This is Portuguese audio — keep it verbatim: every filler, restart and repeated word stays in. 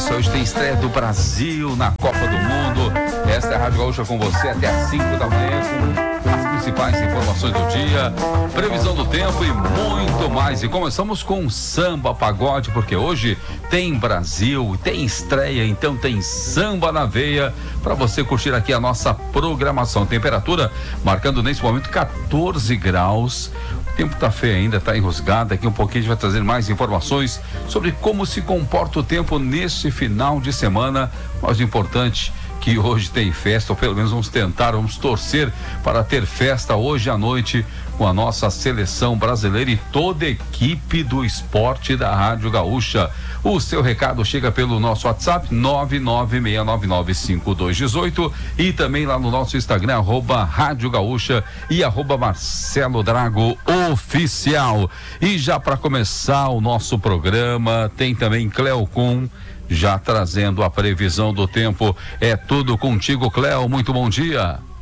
isso, hoje tem estreia do Brasil na Copa do Mundo. Esta é a Rádio Gaúcha com você até às cinco da manhã com as principais informações do dia, previsão do tempo e muito mais. E começamos com samba, pagode, porque hoje tem Brasil, tem estreia, então tem samba na veia para você curtir aqui a nossa programação. Temperatura marcando nesse momento catorze graus. O tempo tá feio ainda, tá enrosgado. Daqui um pouquinho a gente vai trazer mais informações sobre como se comporta o tempo nesse final de semana. Mas o importante que hoje tem festa, ou pelo menos vamos tentar, vamos torcer para ter festa hoje à noite com a nossa seleção brasileira e toda a equipe do esporte da Rádio Gaúcha. O seu recado chega pelo nosso WhatsApp nove nove seis nove nove cinco dois um oito e também lá no nosso Instagram, arroba Rádio Gaúcha e arroba Marcelo Drago Oficial. E já para começar o nosso programa, tem também Cleocum já trazendo a previsão do tempo. É tudo contigo, Cleo, muito bom dia.